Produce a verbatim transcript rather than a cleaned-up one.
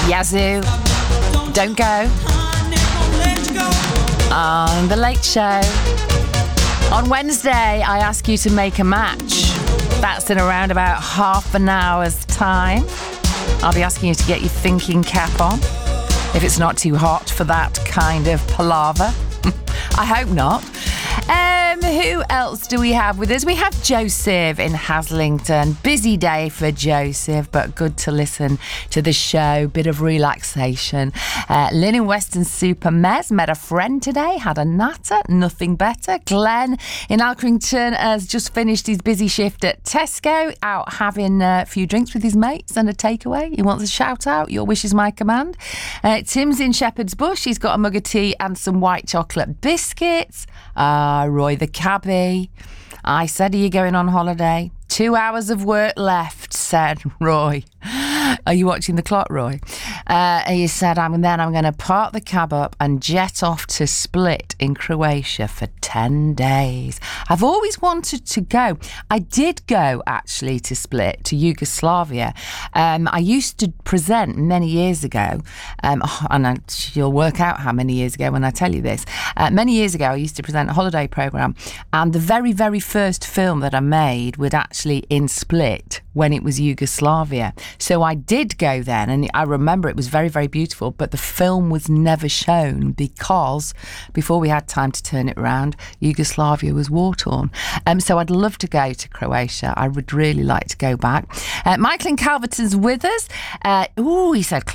Yazoo, Don't Go. On The Late Show. On Wednesday, I ask you to make a match. That's in around about half an hour's time. I'll be asking you to get your thinking cap on, if it's not too hot for that kind of palaver. I hope not. Um, who else do we have with us? We have Joseph in Haslington. Busy day for Joseph, but good to listen to the show. Bit of relaxation. Uh, Lynn in Western Super Mez met a friend today, had a natter, nothing better. Glenn in Alkrington has just finished his busy shift at Tesco, out having a few drinks with his mates and a takeaway. He wants a shout out. Your wish is my command. Uh, Tim's in Shepherd's Bush. He's got a mug of tea and some white chocolate biscuits. Ah, Roy the cabbie. I said, are you going on holiday? Two hours of work left, said Roy. Are you watching the clock, Roy? Uh, he said, and then I'm going to park the cab up and jet off to Split in Croatia for ten days. I've always wanted to go. I did go, actually, to Split, to Yugoslavia. Um, I used to present many years ago, um, and I, you'll work out how many years ago when I tell you this. Uh, many years ago, I used to present a holiday programme, and the very, very first film that I made was actually in Split when it was Yugoslavia. So I did go then, and I remember it was very, very beautiful, but the film was never shown because before we had time to turn it around, Yugoslavia was war-torn. Um, so I'd love to go to Croatia. I would really like to go back. Uh, Michael in Calverton's with us. Uh, ooh, he said